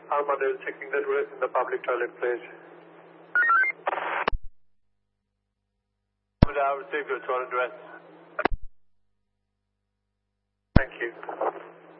Armadale checking the toilets in the public toilet, please. I received your toilet address.